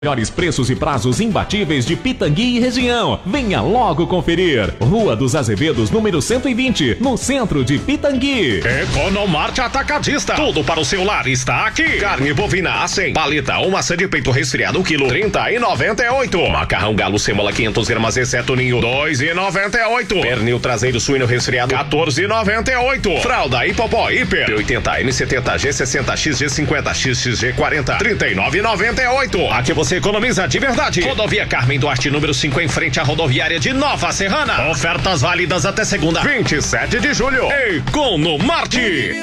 Melhores preços e prazos imbatíveis de Pitangui e região. Venha logo conferir. Rua dos Azevedos, número 120, no centro de Pitangui. Economarte Atacadista. Tudo para o seu lar está aqui. Carne bovina A100. Paleta ou maçã de peito resfriado, o quilo, R$30,98. Macarrão galo sêmola 500 gramas, exceto ninho, R$2,98. Pernil traseiro suíno resfriado, R$14,98. Fralda Hipopó Hiper, P80, M70, G60, XG50, XG40, R$39,98. Aqui você economiza de verdade. Rodovia Carmen Duarte, número 5, em frente à rodoviária de Nova Serrana. Ofertas válidas até segunda, 27 de julho. Economarte.